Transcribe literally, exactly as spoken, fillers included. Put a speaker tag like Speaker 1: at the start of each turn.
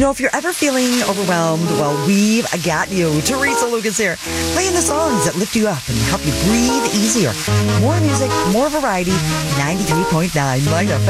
Speaker 1: know, if you're ever feeling overwhelmed, well, we've got you. Teresa Lucas here, playing the songs that lift you up and help you breathe easier. More music, more variety. ninety-three point nine Light F M.